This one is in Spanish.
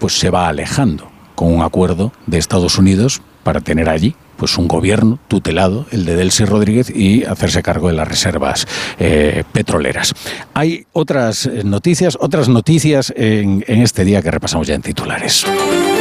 pues se va alejando con un acuerdo de Estados Unidos para tener allí pues un gobierno tutelado, el de Delcy Rodríguez, y hacerse cargo de las reservas petroleras. Hay otras noticias en este día que repasamos ya en titulares.